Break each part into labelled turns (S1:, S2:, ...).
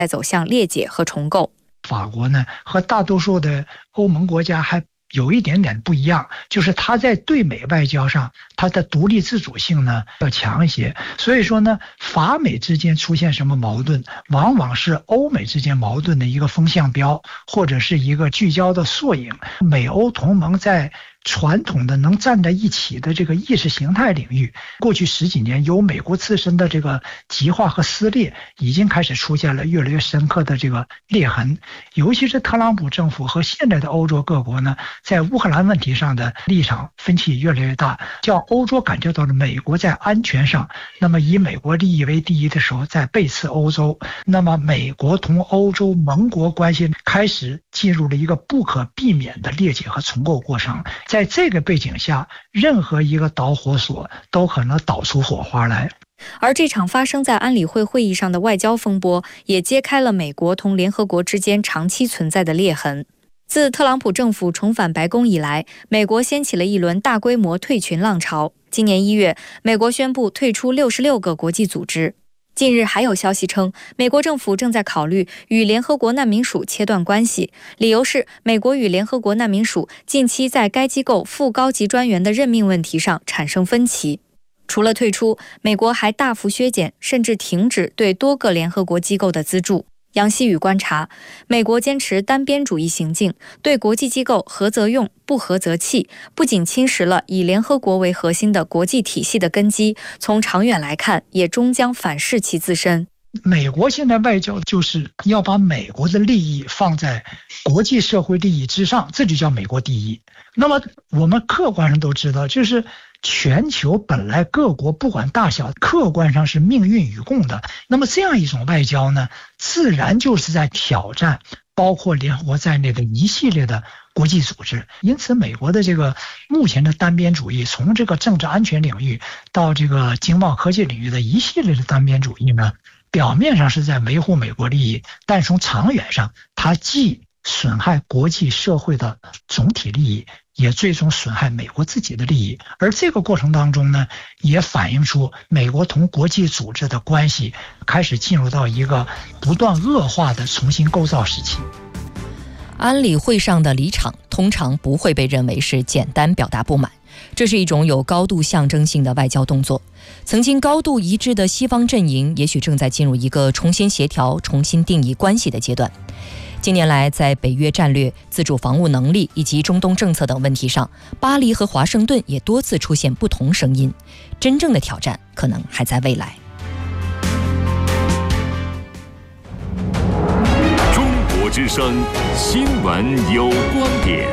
S1: 在走向裂解和重构。
S2: 法国呢和大多数的欧盟国家还有一点点不一样，就是它在对美外交上，它的独立自主性呢要强一些。所以说呢，法美之间出现什么矛盾，往往是欧美之间矛盾的一个风向标，或者是一个聚焦的缩影。美欧同盟在传统的能站在一起的这个意识形态领域，过去10几年由美国自身的这个极化和撕裂，已经开始出现了越来越深刻的这个裂痕。尤其是特朗普政府和现在的欧洲各国呢，在乌克兰问题上的立场分歧越来越大，叫欧洲感觉到了美国在安全上，那么以美国利益为第一的时候在背刺欧洲，那么美国同欧洲盟国关系开始进入了一个不可避免的裂解和重构过程。在这个背景下，任何一个导火索都可能导出火花来。
S1: 而这场发生在安理会会议上的外交风波，也揭开了美国同联合国之间长期存在的裂痕。自特朗普政府重返白宫以来，美国掀起了一轮大规模退群浪潮。今年1月，美国宣布退出66个国际组织。近日还有消息称，美国政府正在考虑与联合国难民署切断关系，理由是美国与联合国难民署近期在该机构副高级专员的任命问题上产生分歧。除了退出，美国还大幅削减甚至停止对多个联合国机构的资助。杨希宇观察，美国坚持单边主义行径，对国际机构合则用，不合则弃，不仅侵蚀了以联合国为核心的国际体系的根基，从长远来看，也终将反噬其自身。
S2: 美国现在外交就是要把美国的利益放在国际社会利益之上，这就叫美国第一。那么我们客观上都知道，就是全球本来各国不管大小，客观上是命运与共的。那么这样一种外交呢，自然就是在挑战包括联合国在内的一系列的国际组织。因此美国的这个目前的单边主义，从这个政治安全领域到这个经贸科技领域的一系列的单边主义呢，表面上是在维护美国利益，但从长远上，它既损害国际社会的总体利益，也最终损害美国自己的利益。而这个过程当中呢，也反映出美国同国际组织的关系开始进入到一个不断恶化的重新构造时期。
S3: 安理会上的离场通常不会被认为是简单表达不满，这是一种有高度象征性的外交动作。曾经高度一致的西方阵营也许正在进入一个重新协调、重新定义关系的阶段。近年来，在北约战略、自主防务能力以及中东政策等问题上，巴黎和华盛顿也多次出现不同声音。真正的挑战可能还在未来。
S4: 中国之声新闻有观点。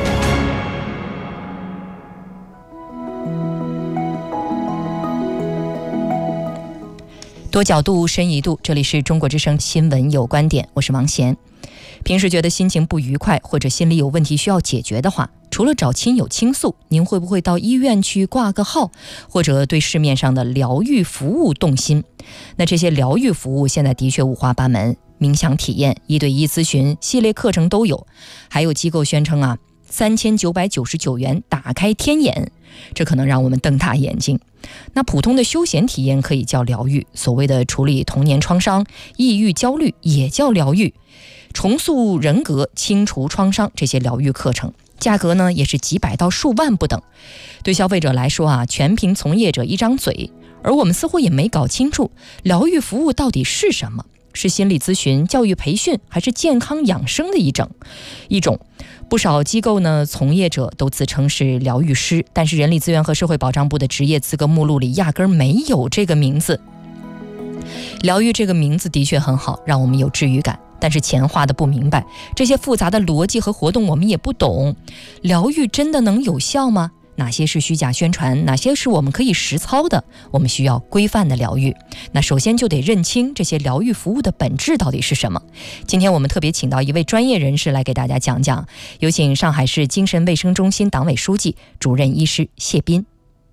S3: 多角度，深一度，这里是中国之声新闻有观点，我是王贤。平时觉得心情不愉快或者心里有问题需要解决的话，除了找亲友倾诉，您会不会到医院去挂个号，或者对市面上的疗愈服务动心？那这些疗愈服务现在的确五花八门，冥想体验、1对1咨询、系列课程都有，还有机构宣称3999元打开天眼，这可能让我们瞪大眼睛。那普通的休闲体验可以叫疗愈，所谓的处理童年创伤、抑郁焦虑也叫疗愈，重塑人格、清除创伤，这些疗愈课程价格呢也是几百到数万不等。对消费者来说全凭从业者一张嘴，而我们似乎也没搞清楚疗愈服务到底是什么，是心理咨询、教育培训，还是健康养生的一种。不少机构呢，从业者都自称是疗愈师，但是人力资源和社会保障部的职业资格目录里压根儿没有这个名字。疗愈这个名字的确很好，让我们有治愈感，但是钱花的不明白，这些复杂的逻辑和活动我们也不懂。疗愈真的能有效吗？哪些是虚假宣传，哪些是我们可以实操的？我们需要规范的疗愈。那首先就得认清这些疗愈服务的本质到底是什么。今天我们特别请到一位专业人士来给大家讲讲，有请上海市精神卫生中心党委书记、主任医师谢斌。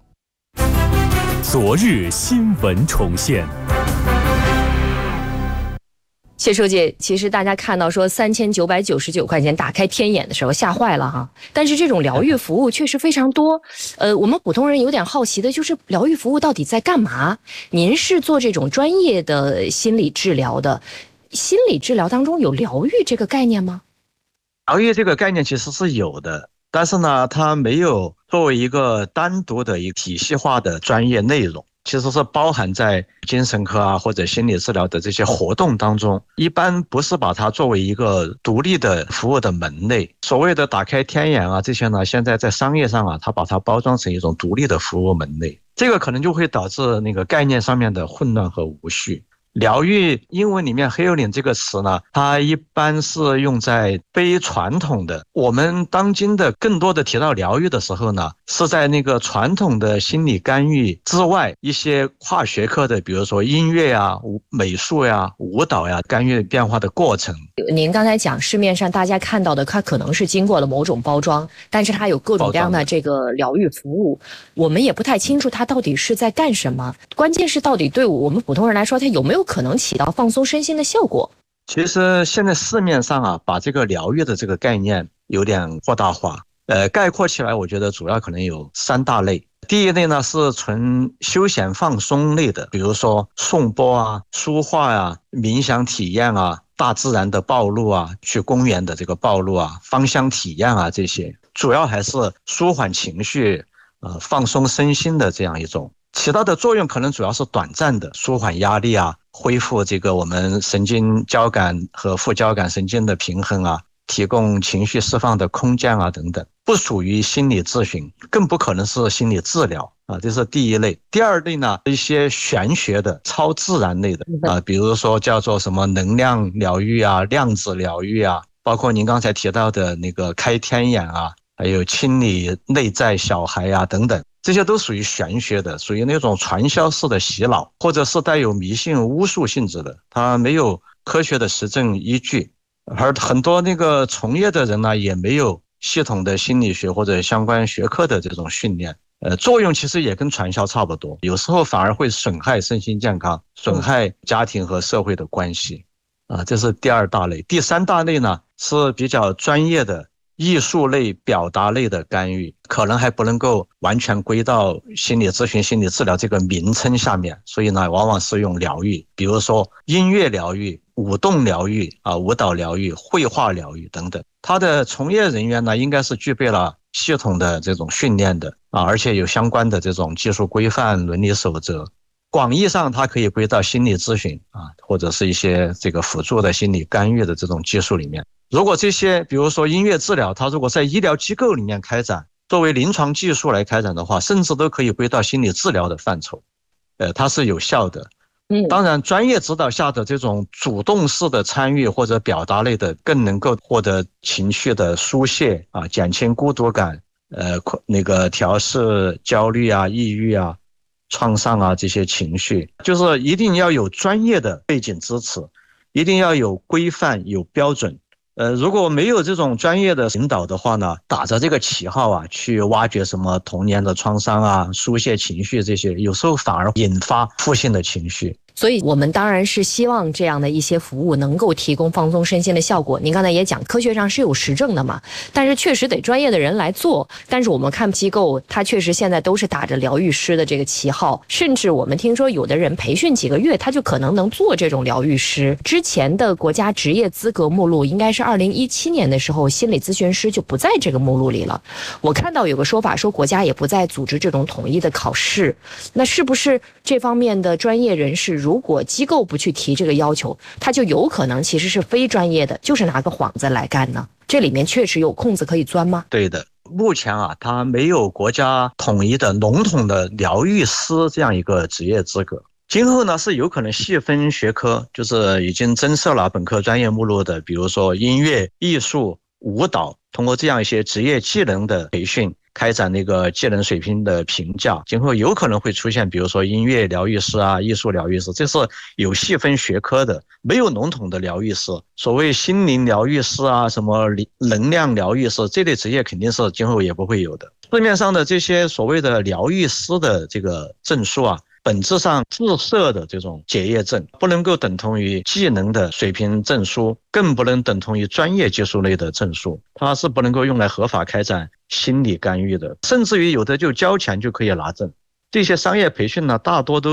S4: 昨日新闻重现。
S5: 谢书记，其实大家看到说3999块钱打开天眼的时候吓坏了哈，但是这种疗愈服务确实非常多。我们普通人有点好奇的就是疗愈服务到底在干嘛？您是做这种专业的心理治疗的， 心理治疗当中有疗愈这个概念吗？
S6: 疗愈这个概念其实是有的，但是呢，它没有作为一个单独的一个体系化的专业内容，其实是包含在精神科啊或者心理治疗的这些活动当中，一般不是把它作为一个独立的服务的门类。所谓的打开天眼啊这些呢，现在在商业上啊，它把它包装成一种独立的服务门类，这个可能就会导致那个概念上面的混乱和无序。疗愈英文里面 healing 这个词呢，它一般是用在非传统的，我们当今的更多的提到疗愈的时候呢，是在那个传统的心理干预之外，一些跨学科的，比如说音乐啊、美术呀、舞蹈呀，干预变化的过程。
S5: 您刚才讲市面上大家看到的，它可能是经过了某种包装，但是它有各种各样的这个疗愈服务，我们也不太清楚它到底是在干什么。关键是到底对我们普通人来说，它有没有可能起到放松身心的效果？
S6: 其实现在市面上啊，把这个疗愈的这个概念有点扩大化。概括起来，我觉得主要可能有3大类。第一类呢是纯休闲放松类的，比如说颂钵啊、书画啊、冥想体验啊、大自然的暴露啊、去公园的这个暴露啊、芳香体验啊，这些主要还是舒缓情绪、放松身心的这样一种。起到的作用可能主要是短暂的，舒缓压力啊，恢复这个我们神经交感和副交感神经的平衡啊，提供情绪释放的空间啊等等，不属于心理咨询，更不可能是心理治疗啊，这是第一类。第二类呢，一些玄学的、超自然类的啊，比如说叫做什么能量疗愈啊、量子疗愈啊，包括您刚才提到的那个开天眼啊，还有清理内在小孩啊等等。这些都属于玄学的，属于那种传销式的洗脑，或者是带有迷信巫术性质的，它没有科学的实证依据，而很多那个从业的人呢，也没有系统的心理学或者相关学科的这种训练，作用其实也跟传销差不多，有时候反而会损害身心健康，损害家庭和社会的关系啊，这是第2大类。第3大类呢是比较专业的艺术类、表达类的干预，可能还不能够完全归到心理咨询、心理治疗这个名称下面，所以呢，往往是用疗愈，比如说音乐疗愈、舞动疗愈啊、舞蹈疗愈、绘画疗愈等等。它的从业人员呢，应该是具备了系统的这种训练的啊，而且有相关的这种技术规范、伦理守则。广义上，它可以归到心理咨询啊，或者是一些这个辅助的心理干预的这种技术里面。如果这些，比如说音乐治疗，它如果在医疗机构里面开展，作为临床技术来开展的话，甚至都可以归到心理治疗的范畴，它是有效的。当然，专业指导下的这种主动式的参与或者表达类的，更能够获得情绪的疏泄啊，减轻孤独感，那个调试焦虑啊、抑郁啊、创伤啊这些情绪，就是一定要有专业的背景支持，一定要有规范、有标准。如果没有这种专业的引导的话呢，打着这个旗号啊，去挖掘什么童年的创伤啊、疏泄情绪这些，有时候反而引发负性的情绪。
S5: 所以我们当然是希望这样的一些服务能够提供放松身心的效果。您刚才也讲，科学上是有实证的嘛，但是确实得专业的人来做。但是我们看机构，它确实现在都是打着疗愈师的这个旗号，甚至我们听说有的人培训几个月，他就可能能做这种疗愈师。之前的国家职业资格目录应该是2017年的时候，心理咨询师就不在这个目录里了。我看到有个说法说，国家也不再组织这种统一的考试。那是不是这方面的专业人士，如果机构不去提这个要求，他就有可能其实是非专业的，就是拿个幌子来干呢？这里面确实有空子可以钻吗？
S6: 对的，目前啊，它没有国家统一的笼统的疗愈师这样一个职业资格。今后呢，是有可能细分学科，就是已经增设了本科专业目录的，比如说音乐、艺术、舞蹈，通过这样一些职业技能的培训，开展那个技能水平的评价，今后有可能会出现比如说音乐疗愈师啊、艺术疗愈师，这是有细分学科的，没有笼统的疗愈师。所谓心灵疗愈师啊、什么能量疗愈师，这类职业肯定是今后也不会有的。市面上的这些所谓的疗愈师的这个证书啊，本质上自设的这种结业证，不能够等同于技能的水平证书，更不能等同于专业技术类的证书，它是不能够用来合法开展心理干预的，甚至于有的就交钱就可以拿证。这些商业培训呢，大多都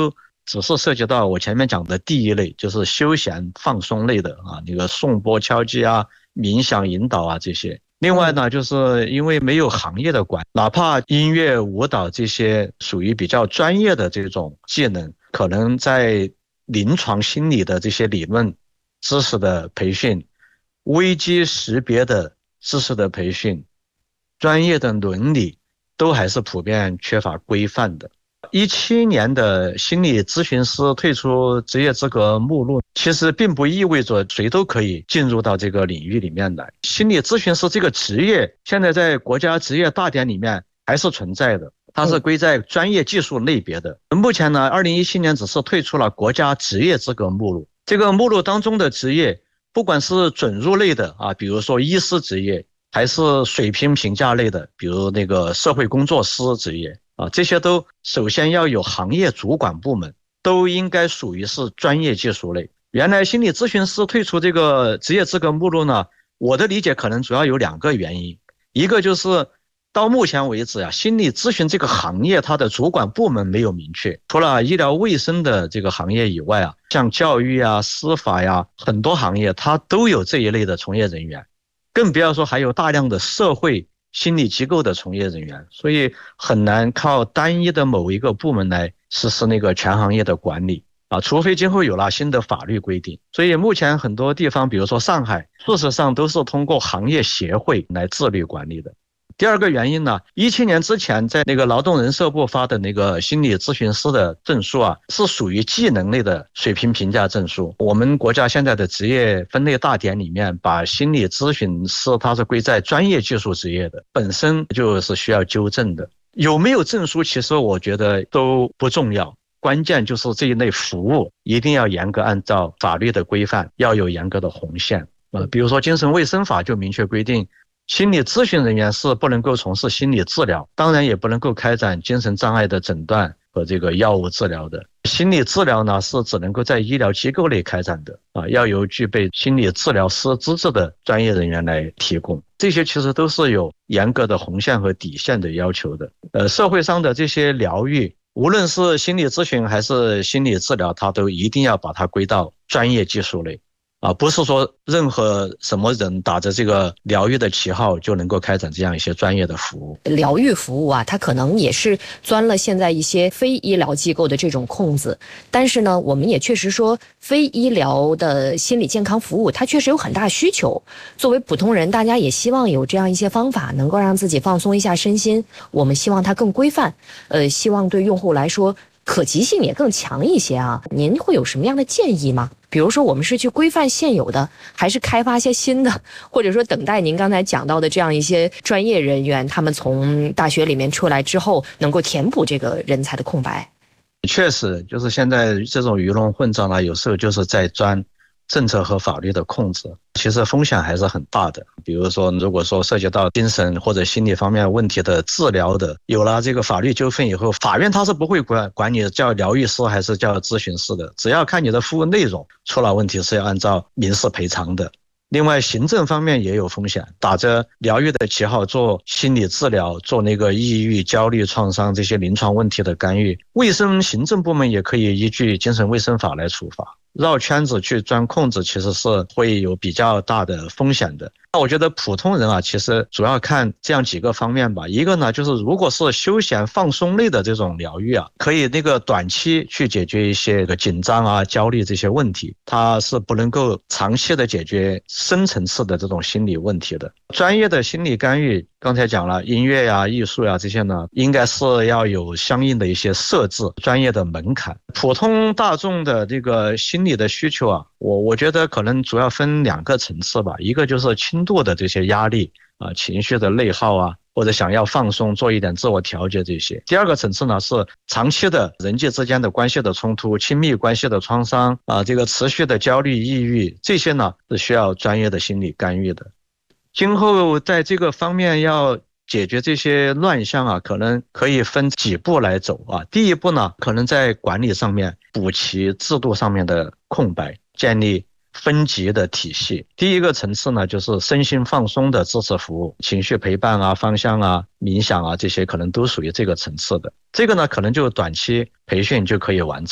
S6: 只是涉及到我前面讲的第一类，就是休闲放松类的啊，那个颂钵敲击啊、冥想引导啊这些。另外呢，就是因为没有行业的管，哪怕音乐、舞蹈这些属于比较专业的这种技能，可能在临床心理的这些理论知识的培训、危机识别的知识的培训、专业的伦理都还是普遍缺乏规范的。17年的心理咨询师退出职业资格目录，其实并不意味着谁都可以进入到这个领域里面来。心理咨询师这个职业，现在在国家职业大典里面还是存在的，它是归在专业技术类别的。目前呢，2017年只是退出了国家职业资格目录。这个目录当中的职业，不管是准入类的啊，比如说医师职业，还是水平评价类的，比如那个社会工作师职业啊，这些都首先要有行业主管部门，都应该属于是专业技术类。原来心理咨询师退出这个职业资格目录呢，我的理解可能主要有2个原因。一个就是到目前为止啊，心理咨询这个行业它的主管部门没有明确，除了医疗卫生的这个行业以外啊，像教育啊、司法呀，很多行业它都有这一类的从业人员，更不要说还有大量的社会心理机构的从业人员，所以很难靠单一的某一个部门来实施那个全行业的管理啊，除非今后有了新的法律规定。所以目前很多地方，比如说上海，事实上都是通过行业协会来自律管理的。第2个原因呢，17年之前在那个劳动人社部发的那个心理咨询师的证书啊，是属于技能类的水平评价证书。我们国家现在的职业分类大典里面，把心理咨询师它是归在专业技术职业的，本身就是需要纠正的。有没有证书，其实我觉得都不重要，关键就是这一类服务一定要严格按照法律的规范，要有严格的红线。比如说精神卫生法就明确规定，心理咨询人员是不能够从事心理治疗，当然也不能够开展精神障碍的诊断和这个药物治疗的。心理治疗呢是只能够在医疗机构内开展的啊，要由具备心理治疗师资质的专业人员来提供。这些其实都是有严格的红线和底线的要求的。社会上的这些疗愈，无论是心理咨询还是心理治疗，它都一定要把它归到专业技术类。不是说任何什么人打着这个疗愈的旗号就能够开展这样一些专业的服务。
S5: 疗愈服务啊，它可能也是钻了现在一些非医疗机构的这种空子。但是呢，我们也确实说，非医疗的心理健康服务，它确实有很大需求。作为普通人，大家也希望有这样一些方法，能够让自己放松一下身心。我们希望它更规范，希望对用户来说可及性也更强一些啊。您会有什么样的建议吗？比如说我们是去规范现有的，还是开发一些新的，或者说等待您刚才讲到的这样一些专业人员，他们从大学里面出来之后能够填补这个人才的空白？
S6: 确实，就是现在这种鱼龙混杂呢，有时候就是在钻政策和法律的控制，其实风险还是很大的。比如说如果说涉及到精神或者心理方面问题的治疗的，有了这个法律纠纷以后，法院它是不会管你叫疗愈师还是叫咨询师的，只要看你的服务内容出了问题是要按照民事赔偿的。另外行政方面也有风险，打着疗愈的旗号做心理治疗，做那个抑郁、焦虑、创伤这些临床问题的干预，卫生行政部门也可以依据精神卫生法来处罚。绕圈子去钻空子其实是会有比较大的风险的。那我觉得普通人啊，其实主要看这样几个方面吧。一个呢，就是如果是休闲放松类的这种疗愈啊，可以那个短期去解决一些紧张啊、焦虑这些问题，它是不能够长期的解决深层次的这种心理问题的。专业的心理干预，刚才讲了音乐呀、艺术呀这些呢，应该是要有相应的一些设置、专业的门槛。普通大众的这个心理的需求啊，我觉得可能主要分2个层次吧。一个就是轻度的这些压力啊、情绪的内耗啊，或者想要放松、做一点自我调节这些。第2个层次呢，是长期的人际之间的关系的冲突、亲密关系的创伤啊，这个持续的焦虑、抑郁，这些呢是需要专业的心理干预的。今后在这个方面要解决这些乱象啊，可能可以分几步来走啊。第一步呢，可能在管理上面补齐制度上面的空白，建立分级的体系。第一个层次呢，就是身心放松的支持服务，情绪陪伴啊、方向啊、冥想啊，这些可能都属于这个层次的。这个呢，可能就短期培训就可以完成。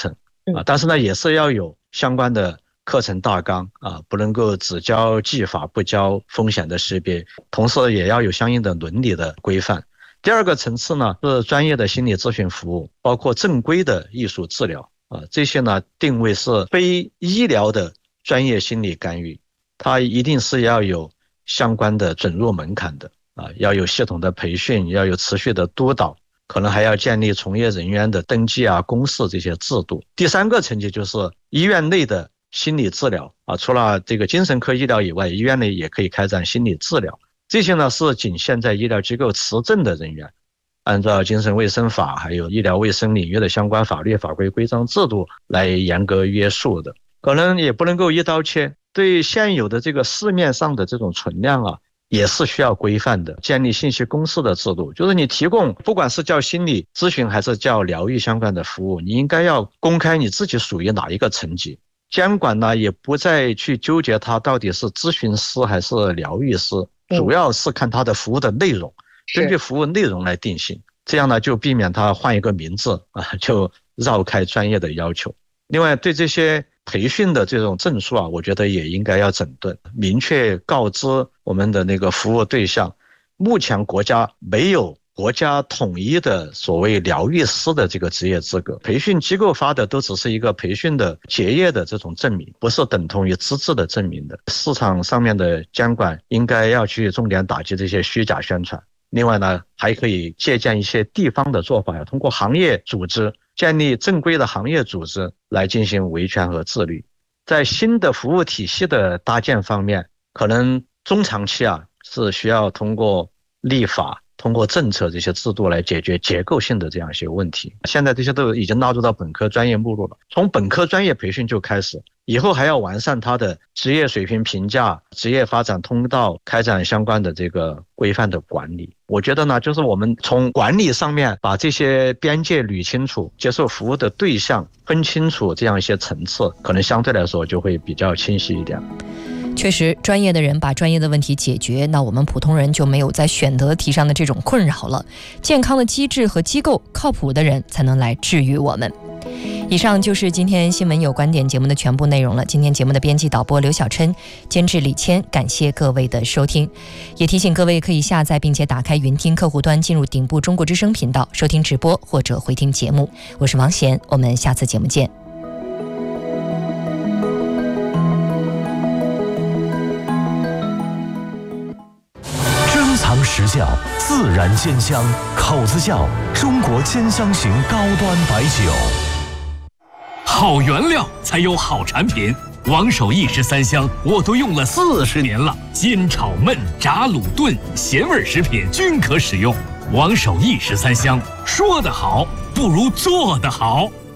S6: 但是呢，也是要有相关的课程大纲啊，不能够只教技法不教风险的识别，同时也要有相应的伦理的规范。第二个层次呢，是专业的心理咨询服务，包括正规的艺术治疗啊，这些呢定位是非医疗的专业心理干预，它一定是要有相关的准入门槛的啊，要有系统的培训，要有持续的督导，可能还要建立从业人员的登记啊、公示这些制度。第三个层级就是医院内的心理治疗啊，除了这个精神科医疗以外，医院内也可以开展心理治疗。这些呢是仅限在医疗机构持证的人员，按照精神卫生法还有医疗卫生领域的相关法律法规规章制度来严格约束的。可能也不能够一刀切，对现有的这个市面上的这种存量啊，也是需要规范的，建立信息公示的制度，就是你提供不管是叫心理咨询还是叫疗愈相关的服务，你应该要公开你自己属于哪一个层级。监管呢也不再去纠结它到底是咨询师还是疗愈师，主要是看它的服务的内容，根据服务内容来定性，这样呢就避免它换一个名字啊，就绕开专业的要求。另外对这些培训的这种证书啊，我觉得也应该要整顿，明确告知我们的那个服务对象，目前国家没有国家统一的所谓疗愈师的这个职业资格，培训机构发的都只是一个培训的结业的这种证明，不是等同于资质的证明的。市场上面的监管应该要去重点打击这些虚假宣传。另外呢，还可以借鉴一些地方的做法，通过行业组织建立正规的行业组织来进行维权和自律。在新的服务体系的搭建方面，可能中长期啊是需要通过立法、通过政策这些制度来解决结构性的这样一些问题。现在这些都已经纳入到本科专业目录了，从本科专业培训就开始，以后还要完善它的职业水平评价、职业发展通道，开展相关的这个规范的管理。我觉得呢，就是我们从管理上面把这些边界捋清楚，接受服务的对象分清楚，这样一些层次，可能相对来说就会比较清晰一点。
S3: 确实，专业的人把专业的问题解决，那我们普通人就没有在选择题上的这种困扰了。健康的机制和机构，靠谱的人才能来治愈我们。以上就是今天新闻有观点节目的全部内容了。今天节目的编辑导播刘小琛，监制李谦，感谢各位的收听。也提醒各位可以下载并且打开云听客户端，进入顶部中国之声频道收听直播或者回听节目。我是王贤，我们下次节目见。
S7: 珍藏实效，自然鲜香，口子窖中国兼香型高端白酒。
S4: 好原料才有好产品，王守义13香我都用了40年了，煎炒焖炸卤炖咸味食品均可使用。王守义13香，说得好不如做得好。